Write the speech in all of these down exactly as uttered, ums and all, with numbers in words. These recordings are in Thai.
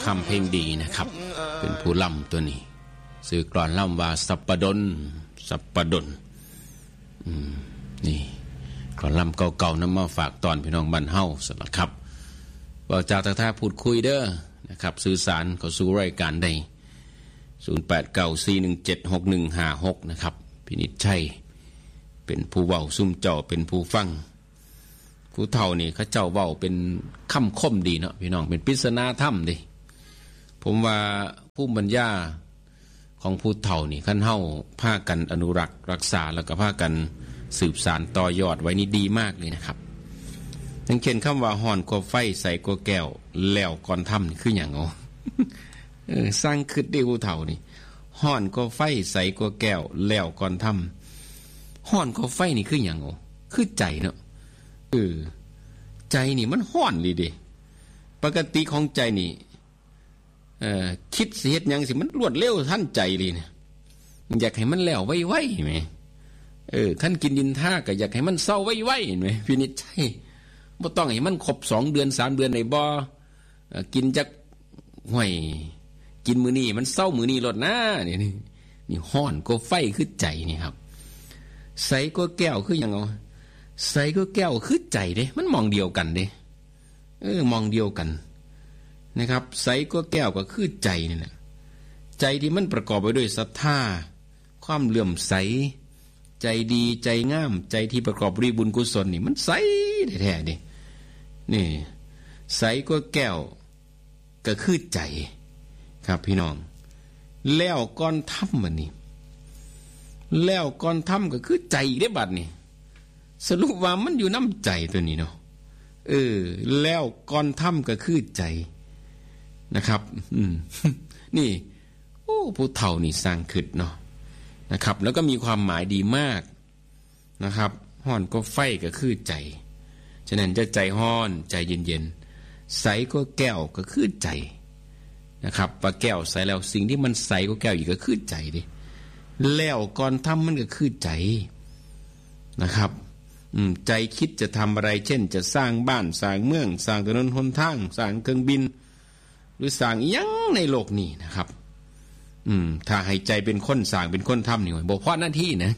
คำเพลงดีนะครับเป็นผู้ล่ำตัวนี้สื่อกลอนล่ำว่าสัปปดนสัปปดนอืมนี่กลอนล่ำเก่าๆนำมาฝากตอนพี่น้องบ้านเฮาสำหรับครับว่าจากทักทายพูดคุยเด้อนะครับสื่อสารเข้าสู่รายการได้ศูนย์ แปด เก้า สี่ หนึ่ง เจ็ด หก หนึ่ง ห้า หกนะครับพินิจชัยเป็นผู้เว้าซุ่มเจ้าเป็นผู้ฟังผู้เฒ่านี่เขาเจ้าเว้าเป็นคำคมดีเนาะพี่น้องเป็นปริศนาธรรมดิผมว่าผู้บรรยายของผู้เฒ่านี่คันเฮาพากันอนุรักษ์รักษาแล้วก็พากันสืบสานต่อยอดไว้นี่ดีมากเลยนะครับทั้งเขียนคำว่าห่อนกว่าไฟใส่กว่าแก้วแล้วก่อนทำนี่คือหยังเอาเออสร้างคิดได้ผู้เฒ่านี่ห่อนกว่าไฟใส่กว่าแก้วแล้วก่อนทำห่อนกว่าไฟนี่คือหยังเอาคือใจเนาะเออใจนี่มันห่อนเลยเด้ปกติของใจนี่เอ่อคิดสิเฮ็ดหยังสิมันรวดเร็วทันใจเลยเนี่ยอยากให้มันแล้วไวๆมั้ยเออท่านกินดินท่าก็อยากให้มันเศร้าไวๆเห็นมั้ยพินิจใช่บ่ต้องให้มันครบสองเดือนสามเดือนได้บ่กินจักห้วยกินมื้อนี้มันเศร้ามื้อนี้ลดนะนี่นี่ฮ้อนก็ไฟคือใจนี่ครับใสก็แก้วคือหยังเอาใสก็แก้วคือใจเด้มันมองเดียวกันเด้เออมองเดียวกันนะครับใสก็แก้วก็คือใจนี่แหละใจที่มันประกอบไปด้วยศรัทธาความเลื่อมใสใจดีใจงามใจที่ประกอบด้วยบุญกุศลนี่มันใสแท้ๆดินี่ใสก็แก้วก็คือใจครับพี่น้องแล้วก่อนทำมันนี่แล้วก่อนทำก็คือใจอีกได้บัดนี่สรุปว่ามันอยู่น้ำใจตัวนี้เนาะเออแล้วก่อนทำก็คือใจนะครับอืม นี่โอ้ผู้เฒ่านี่สร้างขึ้นเนาะนะครับแล้วก็มีความหมายดีมากนะครับฮ้อนก็ไฟก็คือใจฉะนั้นจะใจฮ้อนใจเย็นๆใสก็แก้วก็คือใจนะครับปลาแก้วใสแล้วสิ่งที่มันใสก็แก้วอีกก็คือใจดิแล้วก่อนทำมันก็คือใจนะครับอืมใจคิดจะทำอะไรเช่นจะสร้างบ้านสร้างเมืองสร้างถนนหนทางสร้างเครื่องบินหรือสร้างอีหยังในโลกนี้นะครับอืมถ้าให้ใจเป็นคนสร้างเป็นคนทำนี่บ่พอหน้าที่นะ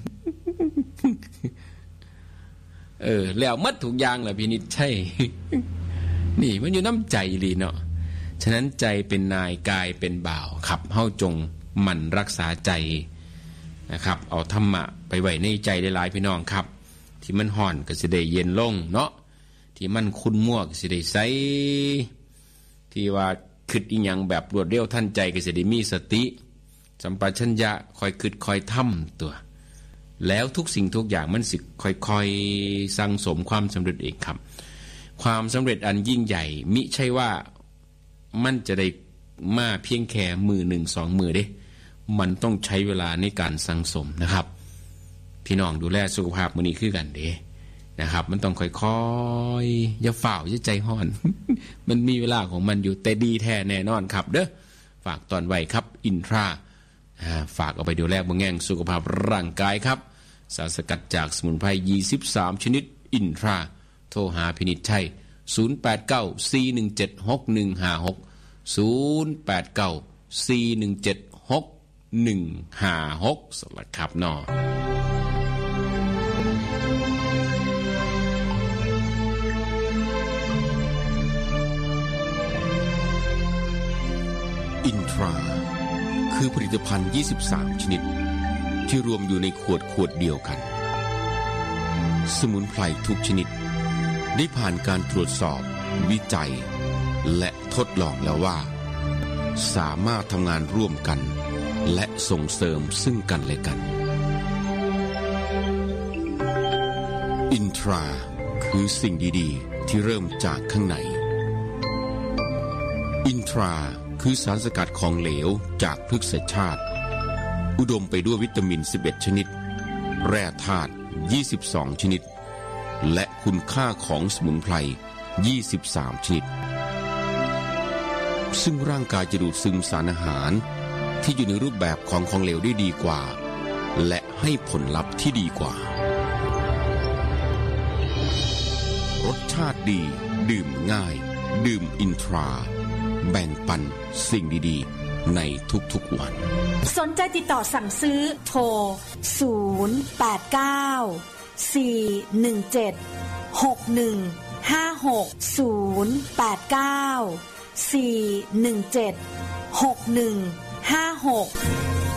เออแล้วมัดทุกอย่างแหละพี่นิดใช่ นี่มันอยู่น้ำใจลีเนาะฉะนั้นใจเป็นนายกายเป็นบ่าวครับเฮาจงหมั่นรักษาใจนะครับเอาธรรมะไปไว้ในใจได้หลายพี่น้องครับที่มันห่อนก็สิได้เย็นลงเนาะที่มันขุ่นมัวก็สิได้ใสที่ว่าคิดอีหยังแบบรวดเร็วทันใจก็สิได้มีสติสัมปชัญญะคอยคิดคอยทำตัวแล้วทุกสิ่งทุกอย่างมันสิค่อยๆสั่งสมความสำเร็จเองครับความสำเร็จอันยิ่งใหญ่มิใช่ว่ามันจะได้มาเพียงแค่มือหนึ่งสองมือเด้มันต้องใช้เวลาในการสั่งสมนะครับพี่น้องดูแลสุขภาพมื้อนี้คือกันเด้นะครับมันต้องค่อยๆอย่าฝ่าวอย่าใจห้อน มันมีเวลาของมันอยู่แต่ดีแท้แน่นอนครับเด้อฝากตอนไว้ครับอินทราฝากเอาไปดูแลบำแง่งสุขภาพร่างกายครับสารสกัดจากสมุนไพรยี่สิบสามชนิดอินทราโทรหาพินิจชัยศูนย์ แปด เก้า สี่ หนึ่ง เจ็ด หก หนึ่ง ห้า หก ศูนย์ แปด เก้า สี่ หนึ่ง เจ็ด หก หนึ่ง ห้า หกสวัสดีครับน้ออินทราคือผลิตภัณฑ์ยี่สิบสามชนิดที่รวมอยู่ในขวดขวดเดียวกันสมุนไพรทุกชนิดได้ผ่านการตรวจสอบวิจัยและทดลองแล้วว่าสามารถทำงานร่วมกันและส่งเสริมซึ่งกันและกันอินทราคือสิ่งดีๆที่เริ่มจากข้างในอินทราคือสารสกัดของเหลวจากพฤกษชาติอุดมไปด้วยวิตามินสิบเอ็ดชนิดแร่ธาตุยี่สิบสองชนิดและคุณค่าของสมุนไพรยี่สิบสามชนิดซึ่งร่างกายจะดูดซึมสารอาหารที่อยู่ในรูปแบบของของเหลวได้ดีกว่าและให้ผลลัพธ์ที่ดีกว่ารสชาติดีดื่มง่ายดื่มอินทราแบ่งปันสิ่งดีๆในทุกๆวันสนใจติดต่อสั่งซื้อโทรศูนย์ แปด เก้า สี่ หนึ่ง เจ็ด หก หนึ่ง ห้า หก ศูนย์ แปด เก้า สี่ หนึ่ง เจ็ด หก หนึ่ง ห้า หก